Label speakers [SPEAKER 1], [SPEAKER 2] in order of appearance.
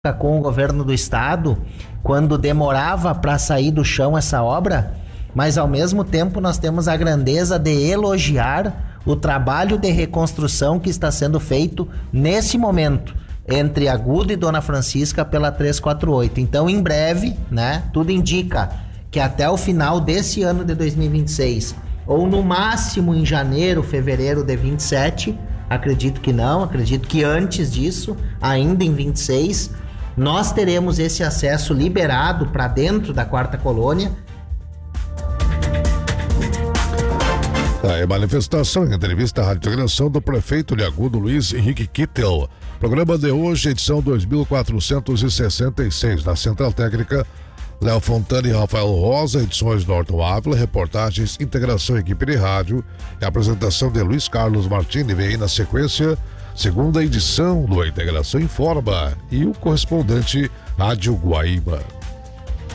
[SPEAKER 1] com o governo do estado, quando demorava para sair do chão essa obra, mas ao mesmo tempo nós temos a grandeza de elogiar o trabalho de reconstrução que está sendo feito nesse momento entre Agudo e Dona Francisca pela 348. Então, em breve, né, tudo indica que até o final desse ano de 2026, ou no máximo em janeiro, fevereiro de 27, acredito que não, acredito que antes disso, ainda em 26, nós teremos esse acesso liberado para dentro da Quarta Colônia.
[SPEAKER 2] A manifestação em entrevista à radiografia do prefeito de Agudo, Luiz Henrique Kittel. Programa de hoje, edição 2466, da Central Técnica, Léo Fontana e Rafael Rosa, edições Norton Ávila, reportagens, integração equipe de rádio e apresentação de Luiz Carlos Martini. Vem aí na sequência, segunda edição do Integração Informa e o correspondente Rádio Guaíba.